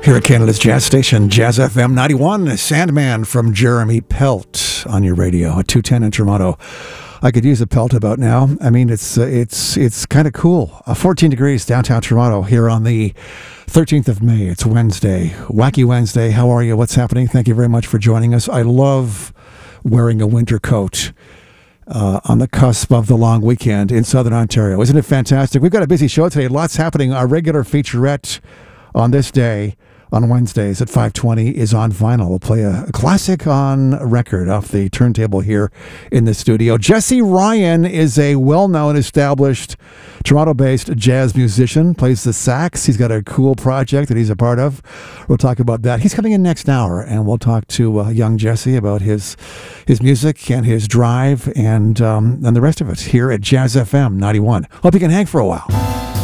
Here at Canada's Jazz Station, Jazz FM 91, Sandman from Jeremy Pelt on your radio at 210 in Toronto. I could use a pelt about now. I mean, it's kind of cool. 14 degrees downtown Toronto here on the 13th of May. It's Wednesday, Wacky Wednesday. How are you? What's happening? Thank you very much for joining us. I love wearing a winter coat on the cusp of the long weekend in Southern Ontario. Isn't it fantastic? We've got a busy show today. Lots happening. Our regular featurette on this day on Wednesdays at 5:20 is on vinyl. We'll play a classic on record off the turntable here in the studio. Jesse Ryan is a well-known, established Toronto-based jazz musician, plays the sax. He's got a cool project that he's a part of. We'll talk about that. He's coming in next hour, and we'll talk to young Jesse about his music and his drive and the rest of it here at Jazz FM 91. Hope you can hang for a while.